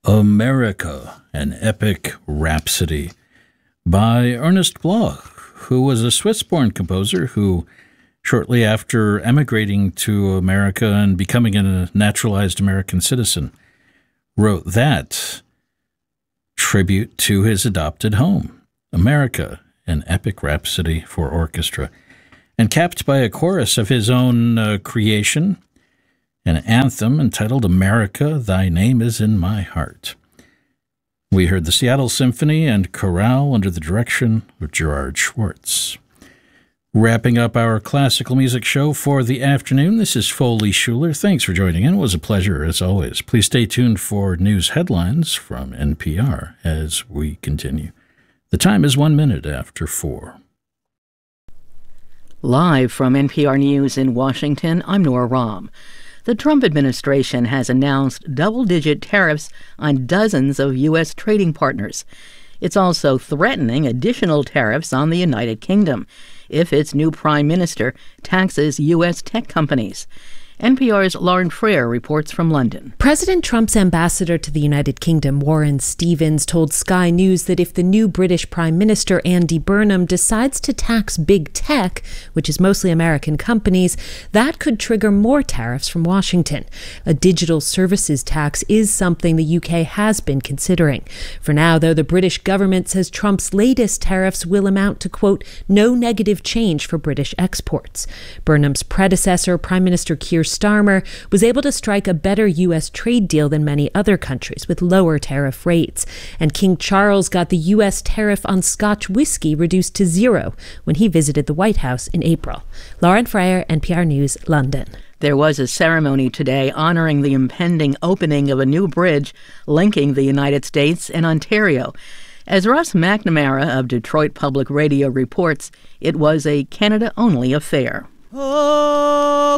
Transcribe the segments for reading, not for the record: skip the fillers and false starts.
America, an Epic Rhapsody by Ernest Bloch, who was a Swiss-born composer who, shortly after emigrating to America and becoming a naturalized American citizen, wrote that tribute to his adopted home, America, an Epic Rhapsody for Orchestra, and capped by a chorus of his own creation, an anthem entitled America, Thy Name is in My Heart. We heard the Seattle Symphony and Chorale under the direction of Gerard Schwartz. Wrapping up our classical music show for the afternoon, this is Foley Schuler. Thanks for joining in. It was a pleasure, as always. Please stay tuned for news headlines from NPR as we continue. The time is 1 minute after 4. Live from NPR News in Washington, I'm Nora Rahm. The Trump administration has announced double-digit tariffs on dozens of U.S. trading partners. It's also threatening additional tariffs on the United Kingdom if its new prime minister taxes U.S. tech companies. NPR's Lauren Frere reports from London. President Trump's ambassador to the United Kingdom, Warren Stevens, told Sky News that if the new British Prime Minister, Andy Burnham, decides to tax big tech, which is mostly American companies, that could trigger more tariffs from Washington. A digital services tax is something the UK has been considering. For now, though, the British government says Trump's latest tariffs will amount to, quote, no negative change for British exports. Burnham's predecessor, Prime Minister Keir Starmer, was able to strike a better U.S. trade deal than many other countries with lower tariff rates. And King Charles got the U.S. tariff on Scotch whiskey reduced to 0 when he visited the White House in April. Lauren Frere, NPR News, London. There was a ceremony today honoring the impending opening of a new bridge linking the United States and Ontario. As Russ McNamara of Detroit Public Radio reports, it was a Canada-only affair. Oh,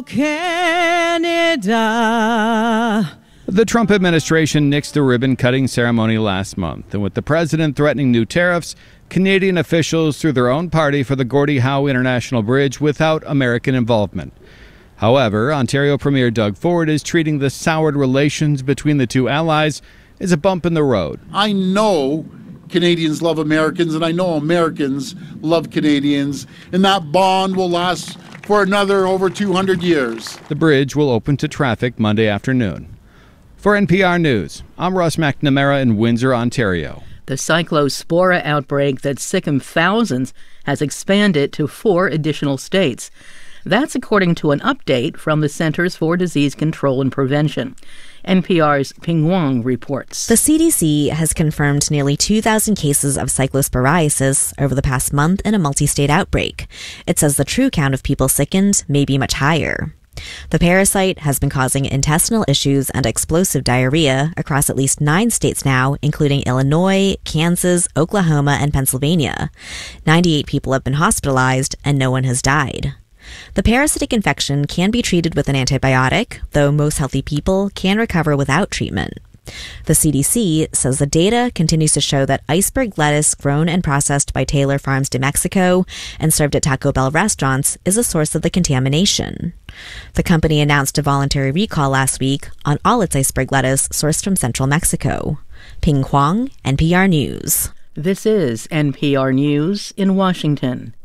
Canada. The Trump administration nixed the ribbon-cutting ceremony last month, and with the president threatening new tariffs, Canadian officials threw their own party for the Gordie Howe International Bridge without American involvement. However, Ontario Premier Doug Ford is treating the soured relations between the two allies as a bump in the road. I know Canadians love Americans, and I know Americans love Canadians, and that bond will last for another over 200 years. The bridge will open to traffic Monday afternoon. For NPR News, I'm Russ McNamara in Windsor, Ontario. The cyclospora outbreak that sickened thousands has expanded to 4 additional states. That's according to an update from the Centers for Disease Control and Prevention. NPR's Ping Wang reports. The CDC has confirmed nearly 2,000 cases of cyclosporiasis over the past month in a multi-state outbreak. It says the true count of people sickened may be much higher. The parasite has been causing intestinal issues and explosive diarrhea across at least 9 states now, including Illinois, Kansas, Oklahoma, and Pennsylvania. 98 people have been hospitalized, and no one has died. The parasitic infection can be treated with an antibiotic, though most healthy people can recover without treatment. The CDC says the data continues to show that iceberg lettuce grown and processed by Taylor Farms de Mexico and served at Taco Bell restaurants is a source of the contamination. The company announced a voluntary recall last week on all its iceberg lettuce sourced from central Mexico. Ping Huang, NPR News. This is NPR News in Washington.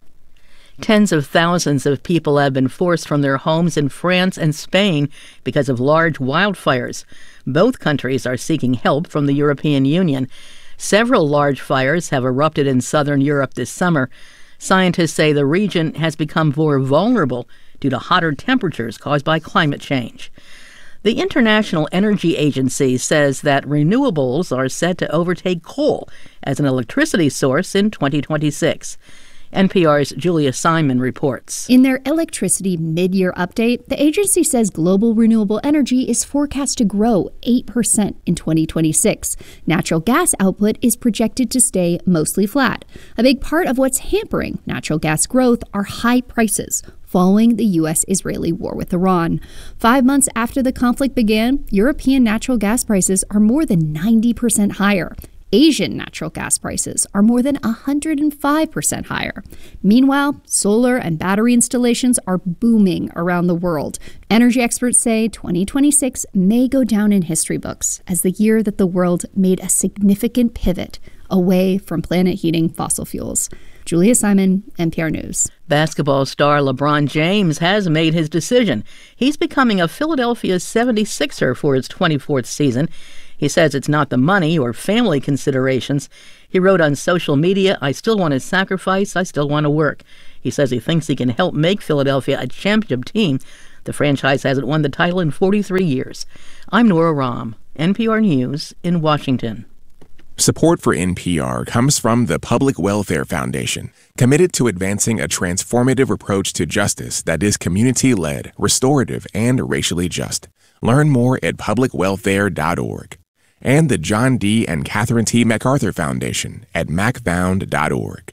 Tens of thousands of people have been forced from their homes in France and Spain because of large wildfires. Both countries are seeking help from the European Union. Several large fires have erupted in southern Europe this summer. Scientists say the region has become more vulnerable due to hotter temperatures caused by climate change. The International Energy Agency says that renewables are set to overtake coal as an electricity source in 2026. NPR's Julia Simon reports. In their electricity mid-year update, the agency says global renewable energy is forecast to grow 8% in 2026. Natural gas output is projected to stay mostly flat. A big part of what's hampering natural gas growth are high prices following the U.S.-Israeli war with Iran. 5 months after the conflict began, European natural gas prices are more than 90% higher. Asian natural gas prices are more than 105% higher. Meanwhile, solar and battery installations are booming around the world. Energy experts say 2026 may go down in history books as the year that the world made a significant pivot away from planet-heating fossil fuels. Julia Simon, NPR News. Basketball star LeBron James has made his decision. He's becoming a Philadelphia 76er for his 24th season. He says it's not the money or family considerations. He wrote on social media, "I still want to sacrifice. I still want to work." He says he thinks he can help make Philadelphia a championship team. The franchise hasn't won the title in 43 years. I'm Nora Rahm, NPR News in Washington. Support for NPR comes from the Public Welfare Foundation, committed to advancing a transformative approach to justice that is community-led, restorative, and racially just. Learn more at publicwelfare.org. And the John D. and Catherine T. MacArthur Foundation at macfound.org.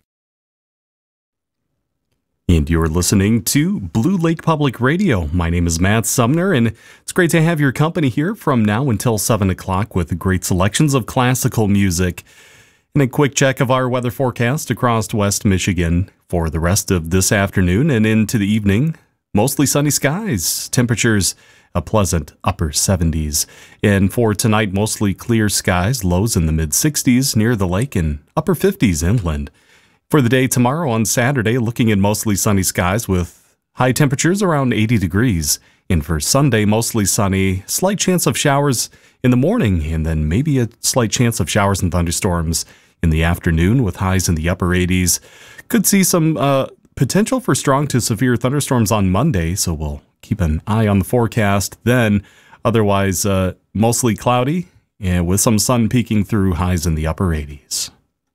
And you're listening to Blue Lake Public Radio. My name is Matt Sumner, and it's great to have your company here from now until 7 o'clock with great selections of classical music. And a quick check of our weather forecast across West Michigan for the rest of this afternoon and into the evening. Mostly sunny skies, temperatures a pleasant upper 70s. And for tonight, mostly clear skies, lows in the mid-60s near the lake and upper 50s inland. For the day tomorrow on Saturday, looking at mostly sunny skies with high temperatures around 80 degrees. And for Sunday, mostly sunny, slight chance of showers in the morning, and then maybe a slight chance of showers and thunderstorms in the afternoon with highs in the upper 80s. Could see some potential for strong to severe thunderstorms on Monday, so we'll keep an eye on the forecast then. Otherwise, mostly cloudy and with some sun peeking through, highs in the upper 80s.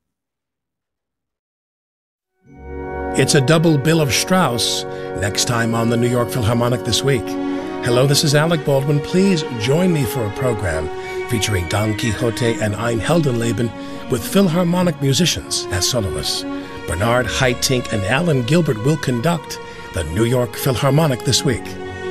It's a double bill of Strauss next time on the New York Philharmonic this week. Hello, this is Alec Baldwin. Please join me for a program featuring Don Quixote and Ein Heldenleben with Philharmonic musicians as soloists. Bernard Haitink and Alan Gilbert will conduct the New York Philharmonic this week.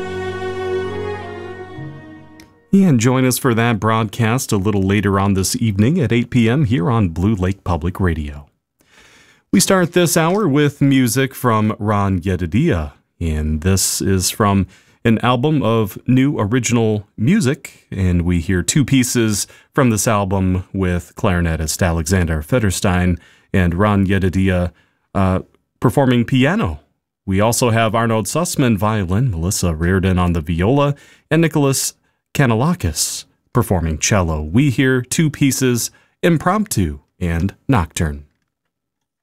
And join us for that broadcast a little later on this evening at 8 p.m. here on Blue Lake Public Radio. We start this hour with music from Ron Yedidia, and this is from an album of new original music, and we hear two pieces from this album with clarinetist Alexander Federstein and Ron Yedidia performing piano. We also have Arnold Sussman violin, Melissa Reardon on the viola, and Nicholas Kanellakis performing cello. We hear two pieces, Impromptu and Nocturne.